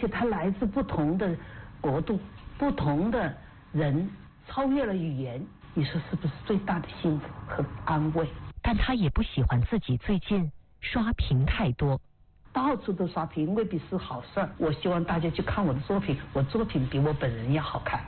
且它来自不同的国度、不同的人，超越了语言，你说是不是最大的幸福和安慰？ 但他也不喜欢自己最近刷屏太多， 到处都刷屏未必是好事儿。我希望大家去看我的作品，我作品比我本人要好看。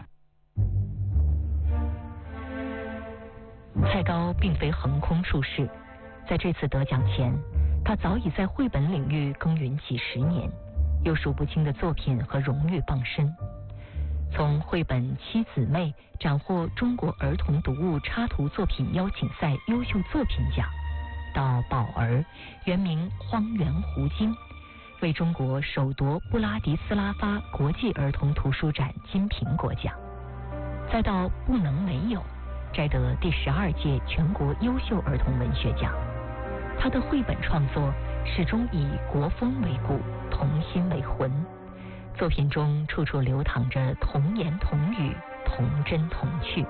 蔡高并非横空出世，在这次得奖前，他早已在绘本领域耕耘几10年，有数不清的作品和荣誉傍身。从绘本《七姊妹》斩获中国儿童读物插图作品邀请赛优秀作品奖，到宝儿原名荒原狐精，为中国首夺布拉迪斯拉发国际儿童图书展金苹果奖，再到不能没有摘得第12届全国优秀儿童文学奖。他的绘本创作始终以国风为骨，童心为魂，作品中处处流淌着童言童语，童真童趣。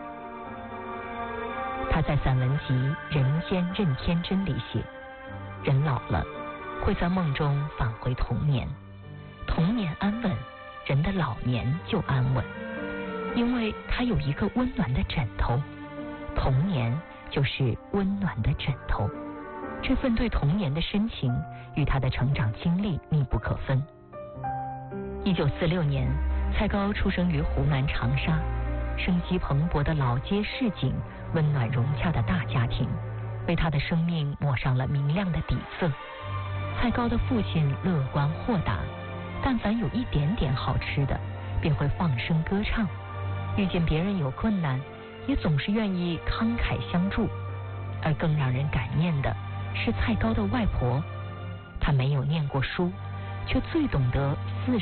他在散文集《人间任天真》里写，人老了会在梦中返回童年，童年安稳，人的老年就安稳，因为他有一个温暖的枕头，童年就是温暖的枕头。这份对童年的深情与他的成长经历密不可分。1946年，蔡高出生于湖南长沙，生机蓬勃的老街市井，温暖融洽的大家庭，为他的生命抹上了明亮的底色。蔡高的父亲乐观豁达，但凡有一点点好吃的，便会放声歌唱，遇见别人有困难，也总是愿意慷慨相助。而更让人感念的是蔡高的外婆，她没有念过书，却最懂得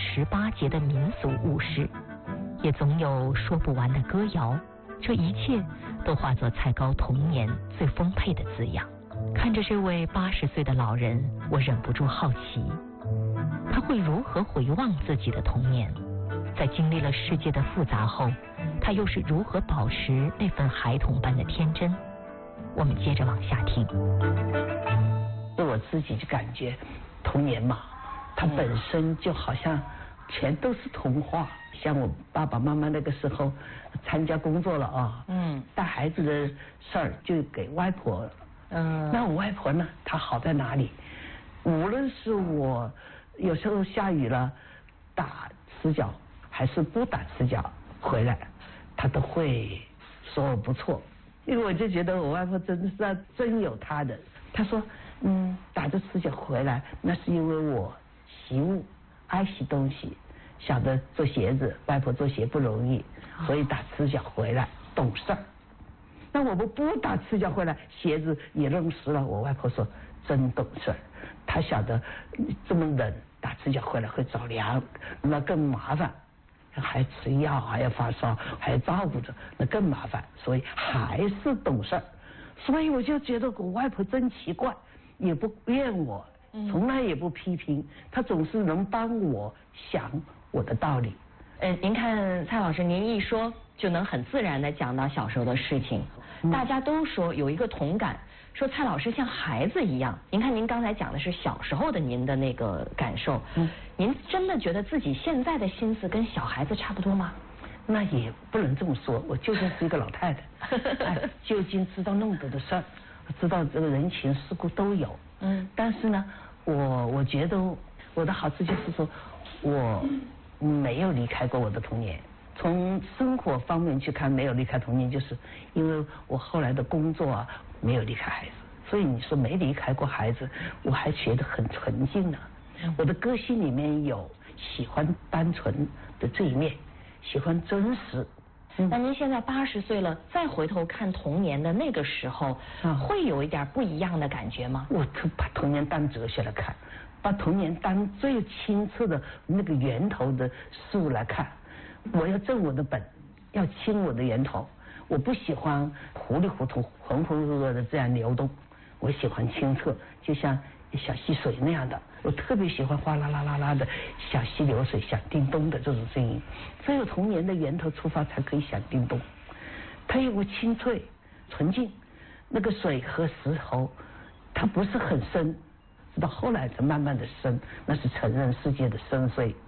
48节的民俗物事，也总有说不完的歌谣。这一切都化作蔡高童年最丰沛的滋养。看着这位80岁的老人，我忍不住好奇，他会如何回望自己的童年？在经历了世界的复杂后，他又是如何保持那份孩童般的天真？我们接着往下听。 我自己就感觉童年嘛，它本身就好像全都是童话。像我爸爸妈妈那个时候参加工作了啊，带孩子的事儿就给外婆，那我外婆呢，她好在哪里？无论是我有时候下雨了打赤脚，还是不打赤脚回来，她都会说我不错。因为我就觉得我外婆真是真有她的。她说，打着赤脚回来，那是因为我习物，爱惜东西，晓得做鞋子，外婆做鞋不容易，所以打赤脚回来懂事儿。那我们不打赤脚回来，鞋子也弄湿了，我外婆说真懂事儿。她晓得这么冷，打赤脚回来会着凉，那更麻烦。还吃药，还要发烧，还要照顾着，那更麻烦，所以还是懂事儿。所以我就觉得我外婆真奇怪，也不怨我，从来也不批评，她总是能帮我想我的道理。 您看蔡老师，您一说就能很自然地讲到小时候的事情，大家都说有一个同感，说蔡老师像孩子一样。您看您刚才讲的是小时候的您的那个感受，您真的觉得自己现在的心思跟小孩子差不多吗？ 那也不能这么说，我究竟是一个老太太，究竟知道那么多的事儿，知道这个人情世故都有，但是呢，我觉得我的好处就是说，我没有离开过我的童年。从生活方面去看，没有离开童年，就是因为我后来的工作啊，没有离开孩子，所以你说没离开过孩子，我还觉得很纯净呢。我的个性里面有喜欢单纯的这一面，喜欢真实。 那您现在80岁了，再回头看童年的那个时候，会有一点不一样的感觉吗？ 我把童年当哲学来看，把童年当最清澈的那个源头的事物来看。我要正我的本，要清我的源头。我不喜欢糊里糊涂、浑浑噩噩的这样流动，我喜欢清澈，就像小溪水那样的。我特别喜欢哗啦啦啦啦的小溪流水响叮咚的这种声音。只有童年的源头出发，才可以响叮咚。它有个清脆、纯净，那个水和石头，它不是很深，直到后来才慢慢的深，那是承认世界的深邃。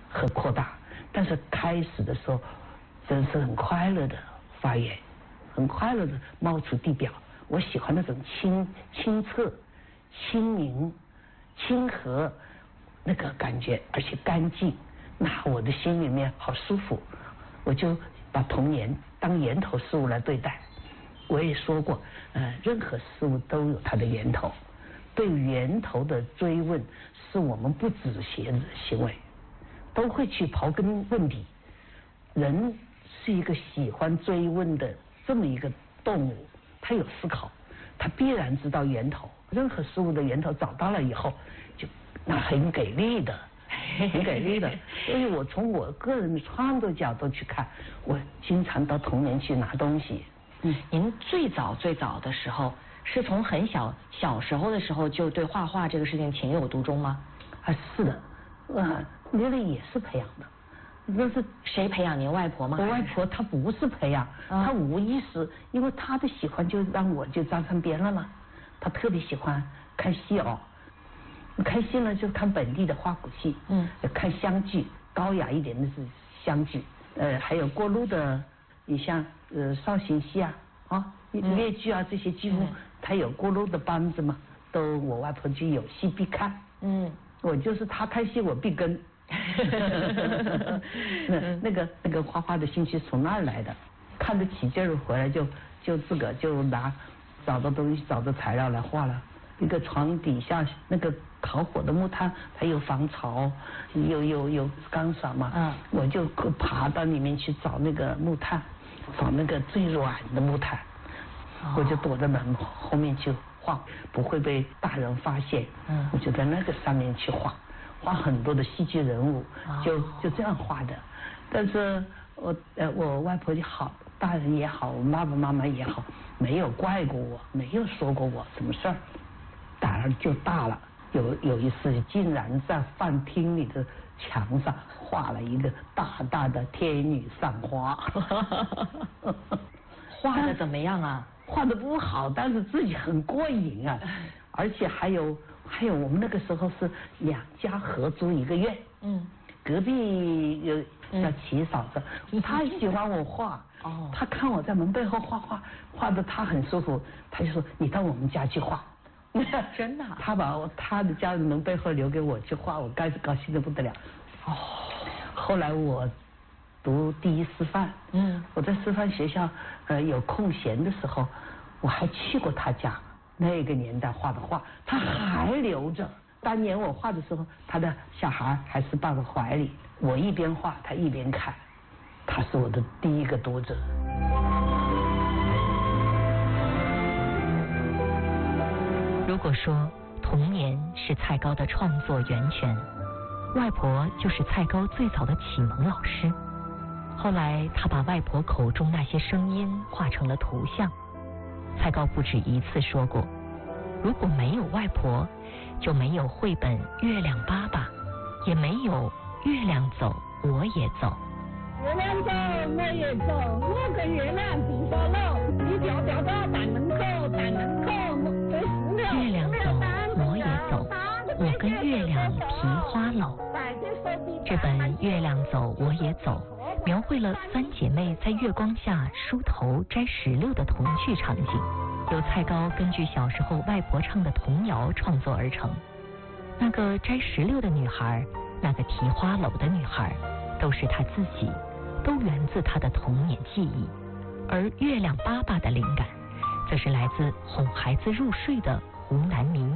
和扩大。但是开始的时候，真是很快乐的发言，很快乐的冒出地表。我喜欢那种清澈、清明、清和那个感觉，而且干净，那我的心里面好舒服。我就把童年当源头事物来对待。我也说过，任何事物都有它的源头，对源头的追问是我们不止学的行为，都会去刨根问底。人是一个喜欢追问的这么一个动物，他有思考，他必然知道源头。任何事物的源头找到了以后，就那很给力的。很给力的，所以我从我个人的创作角度去看，我经常到童年去拿东西。 您最早的时候是从很小时候的时候就对画画这个事情情有独钟吗？ 是的，那个也是培养的。那是谁培养您？外婆吗？ 我外婆她不是培养，她无意识，因为她的喜欢就让我就沾上边了嘛。她特别喜欢看戏哦。看戏呢，就看本地的花鼓戏，看湘剧，高雅一点的是湘剧，还有过路的，你像绍兴戏啊，越剧啊这些剧目，它有过路的班子嘛，都我外婆就有戏必看，我就是她看戏我必跟，那个画画的兴趣从那儿来的，看得起劲儿回来就自个就拿找到东西找到材料来画了。一个床底下那个烤火的木炭，它有防潮，有干爽嘛，我就爬到里面去找那个木炭，找那个最软的木炭，我就躲在门后面去画，不会被大人发现，我就在那个上面去画很多的戏剧人物，就这样画的。但是我外婆也好，大人也好，我爸爸妈妈也好，没有怪过我，没有说过我什么事儿。胆儿就大了，有一次竟然在饭厅里的墙上画了一个大大的天女散花， 画的怎么样啊？ 画的不好，但是自己很过瘾啊。而且还有我们那个时候是2家合租一个院，隔壁有叫齐嫂子，她喜欢我画，她看我在门背后画的她很舒服，她就说你到我们家去画。 真的， 他把他的家人们背后留给我去画，我高兴得不得了。后来我读第一师范，我在师范学校有空闲的时候，我还去过他家。那个年代画的画，他还留着。当年我画的时候，他的小孩还是抱在怀里，我一边画，他一边看。他是我的第一个读者。 如果说童年是蔡高的创作源泉，外婆就是蔡高最早的启蒙老师。后来他把外婆口中那些声音画成了图像。蔡高不止一次说过，如果没有外婆，就没有绘本《月亮爸爸》，也没有月亮走我也走。 月亮走我也走，我跟月亮比手搂，一条条的但能走，但能走。 月亮走我也走，我跟月亮提花篓。这本《月亮走我也走》描绘了3姐妹在月光下梳头摘石榴的童趣场景，由蔡高根据小时候外婆唱的童谣创作而成。那个摘石榴的女孩，那个提花篓的女孩，都是她自己，都源自她的童年记忆。而月亮爸爸的灵感，则是来自哄孩子入睡的湖南民